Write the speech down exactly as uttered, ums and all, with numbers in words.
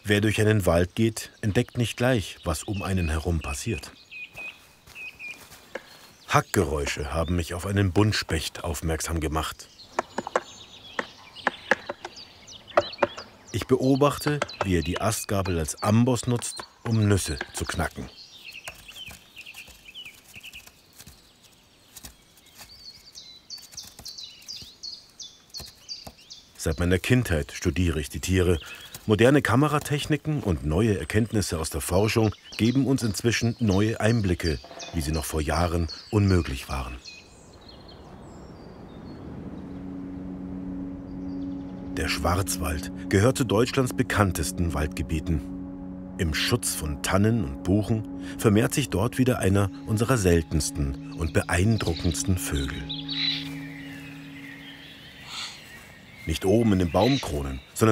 Wer durch einen Wald geht, entdeckt nicht gleich, was um einen herum passiert. Hackgeräusche haben mich auf einen Buntspecht aufmerksam gemacht. Ich beobachte, wie er die Astgabel als Amboss nutzt, um Nüsse zu knacken. Seit meiner Kindheit studiere ich die Tiere. Moderne Kameratechniken und neue Erkenntnisse aus der Forschung geben uns inzwischen neue Einblicke, wie sie noch vor Jahren unmöglich waren. Der Schwarzwald gehört zu Deutschlands bekanntesten Waldgebieten. Im Schutz von Tannen und Buchen vermehrt sich dort wieder einer unserer seltensten und beeindruckendsten Vögel. Nicht oben in den Baumkronen, sondern